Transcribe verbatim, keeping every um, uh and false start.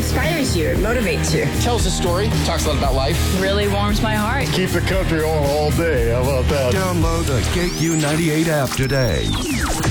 inspires you, motivates you. Tells a story, talks a lot about life. Really warms my heart. Keep the country on all day. How about that? Download the K Q ninety-eight app today.